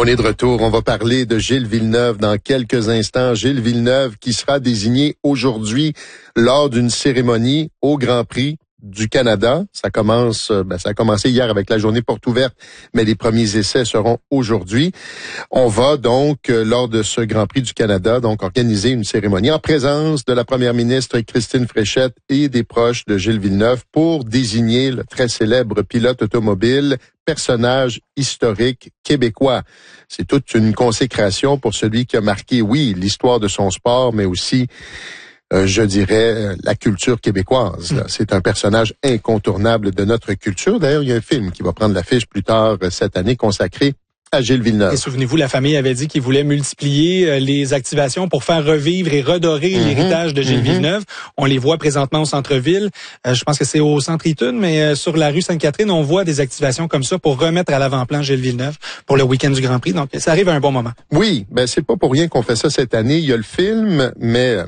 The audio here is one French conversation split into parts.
On est de retour. On va parler de Gilles Villeneuve dans quelques instants. Gilles Villeneuve qui sera désigné aujourd'hui lors d'une cérémonie au Grand Prix du Canada. Ça a commencé hier avec la journée porte ouverte, mais les premiers essais seront aujourd'hui. On va donc, lors de ce Grand Prix du Canada, donc organiser une cérémonie en présence de la première ministre Christine Fréchette et des proches de Gilles Villeneuve pour désigner le très célèbre pilote automobile, personnage historique québécois. C'est toute une consécration pour celui qui a marqué, oui, l'histoire de son sport, mais aussi je dirais, la culture québécoise. Là. C'est un personnage incontournable de notre culture. D'ailleurs, il y a un film qui va prendre l'affiche plus tard cette année consacré à Gilles Villeneuve. Et souvenez-vous, la famille avait dit qu'il voulait multiplier les activations pour faire revivre et redorer l'héritage de Gilles Villeneuve. On les voit présentement au centre-ville. Je pense que c'est au centre Eaton, mais sur la rue Sainte-Catherine, on voit des activations comme ça pour remettre à l'avant-plan Gilles Villeneuve pour le week-end du Grand Prix. Donc, ça arrive à un bon moment. Oui, c'est pas pour rien qu'on fait ça cette année. Il y a le film, mais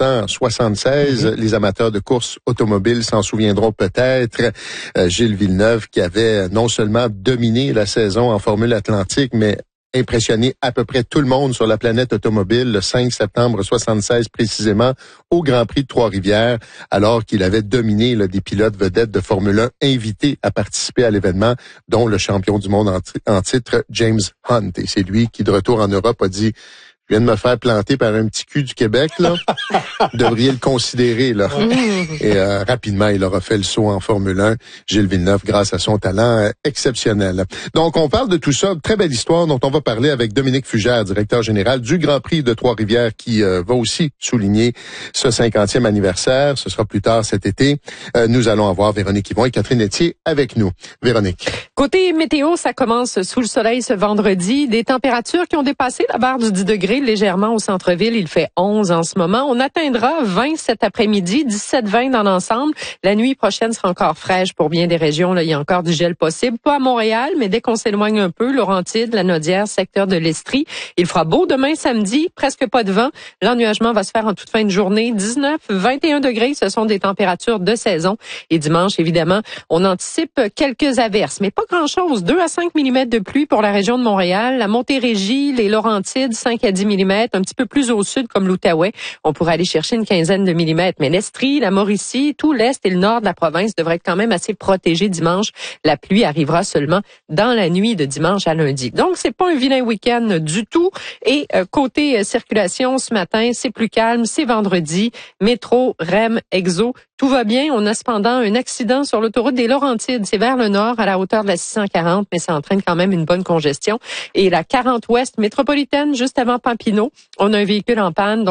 1976, les amateurs de course automobile s'en souviendront peut-être. Gilles Villeneuve qui avait non seulement dominé la saison en Formule Atlantique, mais impressionné à peu près tout le monde sur la planète automobile le 5 septembre 76 précisément au Grand Prix de Trois-Rivières, alors qu'il avait dominé des pilotes vedettes de Formule 1 invités à participer à l'événement, dont le champion du monde en titre, James Hunt. Et c'est lui qui, de retour en Europe, a dit: je viens de me faire planter par un petit cul du Québec, là. Vous devriez le considérer, là. Et rapidement, il aura fait le saut en Formule 1, Gilles Villeneuve, grâce à son talent exceptionnel. Donc, on parle de tout ça, très belle histoire dont on va parler avec Dominique Fugère, directeur général du Grand Prix de Trois-Rivières, qui va aussi souligner ce 50e anniversaire. Ce sera plus tard cet été. Nous allons avoir Véronique Yvon et Catherine Etier avec nous. Véronique. Côté météo, ça commence sous le soleil ce vendredi. Des températures qui ont dépassé la barre du 10 degrés légèrement au centre-ville. Il fait 11 en ce moment. On atteindra 20 cet après-midi, 17-20 dans l'ensemble. La nuit prochaine sera encore fraîche pour bien des régions. Là, il y a encore du gel possible. Pas à Montréal, mais dès qu'on s'éloigne un peu, Laurentides, la Naudière, secteur de l'Estrie. Il fera beau demain samedi, presque pas de vent. L'ennuagement va se faire en toute fin de journée. 19-21 degrés, ce sont des températures de saison. Et dimanche, évidemment, on anticipe quelques averses, mais pas grand-chose. 2 à 5 mm de pluie pour la région de Montréal, la Montérégie, les Laurentides, 5 à 10 mm, un petit peu plus au sud comme l'Outaouais. On pourrait aller chercher une quinzaine de millimètres. Mais l'Estrie, la Mauricie, tout l'est et le nord de la province devraient être quand même assez protégés dimanche. La pluie arrivera seulement dans la nuit de dimanche à lundi. Donc, c'est pas un vilain week-end du tout. Et côté circulation, ce matin, c'est plus calme. C'est vendredi. Métro, REM, Exo, tout va bien. On a cependant un accident sur l'autoroute des Laurentides. C'est vers le nord, à la hauteur de la 640, mais ça entraîne quand même une bonne congestion. Et la 40 ouest métropolitaine, juste avant Papineau, on a un véhicule en panne.